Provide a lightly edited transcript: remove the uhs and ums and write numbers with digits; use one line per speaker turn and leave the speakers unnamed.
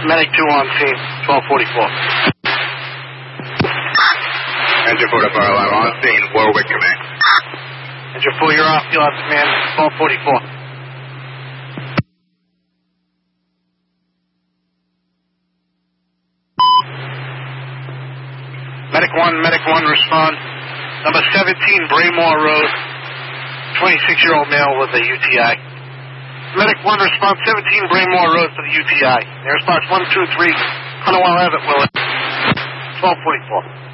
Medic 2 on scene, 1244.
Engine 44, I'm on scene, Warwick Command.
Engine 4, you're off, you'll have command, 1244. Medic 1, respond. Number 17, Braymore Road, 26-year-old male with a UTI. Medic 1, response 17 Braymore Road for the UTI. Air response 123, Honeywell Abbott, Willard, 1244.